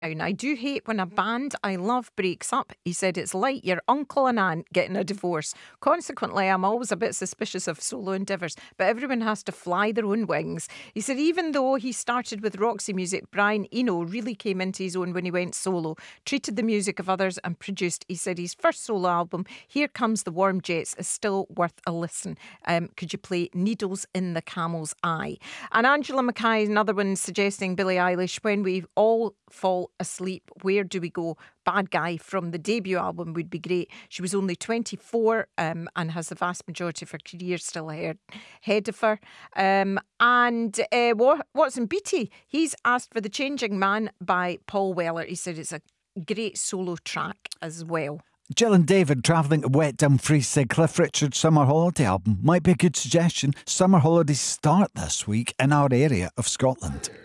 I do hate when a band I love breaks up. He said it's like your uncle and aunt getting a divorce. Consequently, I'm always a bit suspicious of solo endeavours, but everyone has to fly their own wings. He said even though he started with Roxy Music, Brian Eno really came into his own when he went solo, treated the music of others and produced. He said his first solo album, Here Comes the Warm Jets, is still worth a listen. Could you play Needles in the Camel's Eye? And Angela Mackay, another one, suggesting Billie Eilish, When We All Fall Asleep, Where Do We Go? Bad Guy from the debut album would be great. She was only 24 and has the vast majority of her career still ahead of her. Watson Beatty, he's asked for The Changing Man by Paul Weller. He said it's a great solo track as well. Jill and David travelling to Wet Dumfries said Cliff Richard's Summer Holiday album might be a good suggestion. Summer holidays start this week in our area of Scotland.